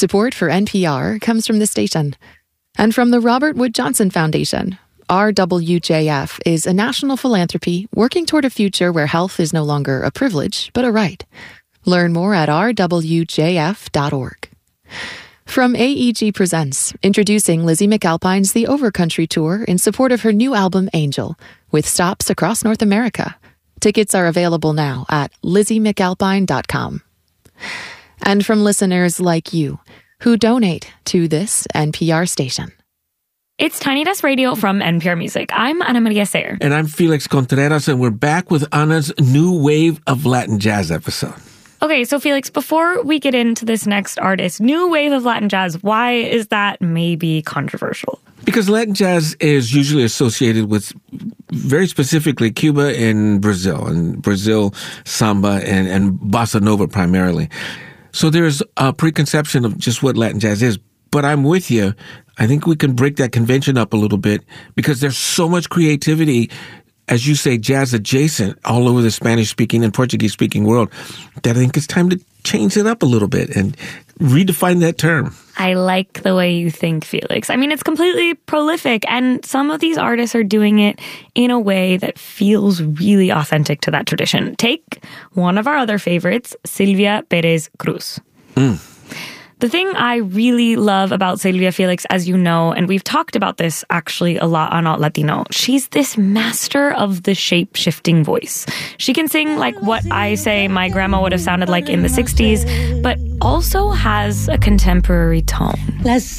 Support for NPR comes from the station and from the Robert Wood Johnson Foundation. RWJF is a national philanthropy working toward a future where health is no longer a privilege, but a right. Learn more at rwjf.org. From AEG Presents, introducing Lizzie McAlpine's The Overcountry Tour in support of her new album, Angel, with stops across North America. Tickets are available now at lizziemcalpine.com. And from listeners like you, who donate to this NPR station. It's Tiny Desk Radio from NPR Music. I'm Ana Maria Sayer. And I'm Felix Contreras, and we're back with Ana's new wave of Latin jazz episode. Okay, so Felix, before we get into this next artist, new wave of Latin jazz, why is that maybe controversial? Because Latin jazz is usually associated with, very specifically, Cuba and Brazil samba and bossa nova primarily. So there's a preconception of just what Latin jazz is. But I'm with you. I think we can break that convention up a little bit because there's so much creativity, as you say, jazz adjacent all over the Spanish-speaking and Portuguese-speaking world, that I think it's time to change it up a little bit and redefine that term. I like the way you think, Felix. I mean, it's completely prolific, and some of these artists are doing it in a way that feels really authentic to that tradition. Take one of our other favorites, Silvia Pérez Cruz. The thing I really love about Silvia, Felix, as you know, and we've talked about this actually a lot on Alt Latino, she's this master of the shape-shifting voice. She can sing like what I say my grandma would have sounded like in the 60s, but also has a contemporary tone.